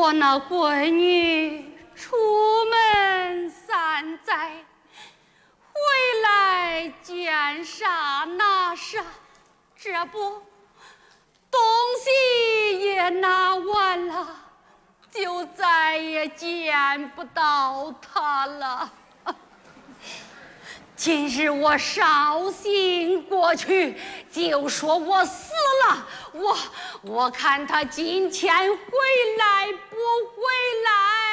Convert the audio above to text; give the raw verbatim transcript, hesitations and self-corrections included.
我那闺女出门三载，回来见啥拿啥，这不东西也拿完了，就再也见不到她了。今日我捎信过去，就说我死了，我我看他今天回来不回来。